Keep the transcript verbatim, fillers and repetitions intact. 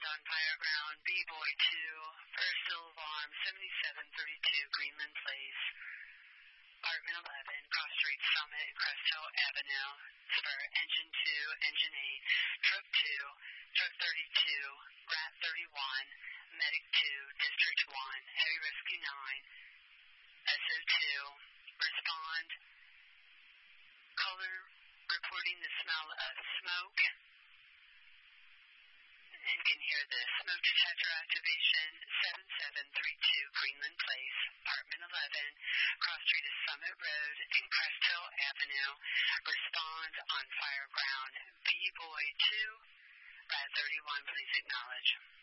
on fire ground, B-Boy two, first alarm, seventy-seven thirty-two Greenland Place, apartment eleven, Cross Street Summit, Crest Hill Avenue, spur, engine two, engine eight, truck two, truck thirty-two, rat thirty-one, medic two, district one, heavy rescue nine, S O two, respond, color reporting the smell of smoke, and can hear the smoke detector activation, seven seven three two Greenland Place, apartment eleven, cross street is Summit Road and Crest Hill Avenue. Respond on fire ground, B-Boy two, rat thirty-one, please acknowledge.